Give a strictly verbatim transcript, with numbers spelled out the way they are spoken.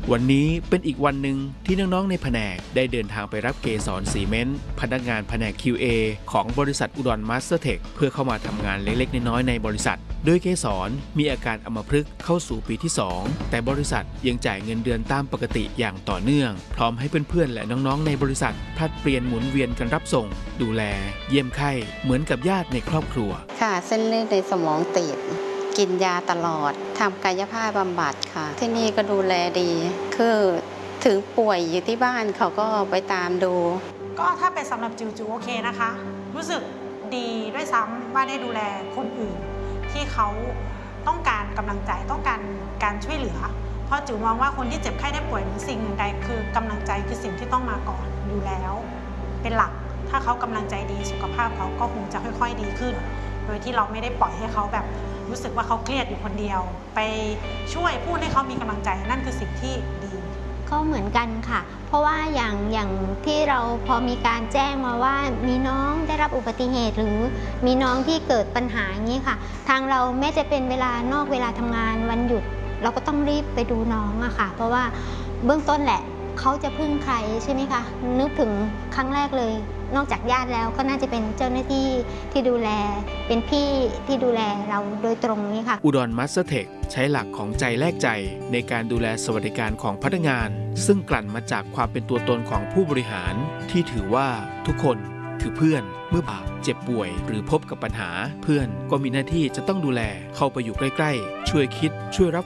วันนี้เป็นอีกวันหนึ่งที่น้องๆในแผนกได้เดินทางไปรับเกสรซีเมนต์พนักงานแผนก คิว เอ ของบริษัทอุดรมาสเตอร์เทคเพื่อเข้ามาทำงานเล็กๆน้อยๆในบริษัทโดยเกสรมีอาการอัมพฤกษ์เข้าสู่ปีที่สองแต่บริษัทยังจ่ายเงินเดือนตามปกติอย่างต่อเนื่องพร้อมให้เพื่อนๆและน้องๆในบริษัทผลัดเปลี่ยนหมุนเวียนกันรับส่งดูแลเยี่ยมไข้เหมือนกับญาติในครอบครัวค่ะเส้นเลือดในสมองตีบกินยาตลอดทำกายภาพบำบัดค่ะที่นี่ก็ดูแลดีคือถึงป่วยอยู่ที่บ้านเขาก็ไปตามดูก็ถ้าเป็นสำหรับจิวจิวโอเคนะคะรู้สึกดีด้วยซ้ำว่าได้ดูแลคนอื่นที่เขาต้องการกำลังใจต้องการการช่วยเหลือเพราะจิวมองว่าคนที่เจ็บไข้ได้ป่วยสิ่งหนึ่งใดคือกำลังใจคือสิ่งที่ต้องมาก่อนอยู่แล้วเป็นหลักถ้าเขากำลังใจดีสุขภาพเขาก็คงจะค่อยๆดีขึ้นโดยที่เราไม่ได้ปล่อยให้เขาแบบรู้สึกว่าเขาเครียดอยู่คนเดียวไปช่วยพูดให้เขามีกำลังใจนั่นคือสิ่งที่ดีก็เหมือนกันค่ะเพราะว่าอย่างอย่างที่เราพอมีการแจ้งมาว่ามีน้องได้รับอุบัติเหตุหรือมีน้องที่เกิดปัญหาอย่างนี้ค่ะทางเราแม้จะเป็นเวลานอกเวลาทำงานวันหยุดเราก็ต้องรีบไปดูน้องอะค่ะเพราะว่าเบื้องต้นแหละเขาจะพึ่งใครใช่ไหมคะนึกถึงครั้งแรกเลยนอกจากญาติแล้วก็น่าจะเป็นเจ้าหน้าที่ที่ดูแลเป็นพี่ที่ดูแลเราโดยตรงนี้ค่ะอุดรมาสเตอร์เทคใช้หลักของใจแลกใจในการดูแลสวัสดิการของพนักงานซึ่งกลั่นมาจากความเป็นตัวตนของผู้บริหารที่ถือว่าทุกคนคือเพื่อนเมื่อบาดเจ็บป่วยหรือพบกับปัญหาเพื่อนก็มีหน้าที่จะต้องดูแลเข้าไปอยู่ใกล้ๆช่วยคิดช่วยรับ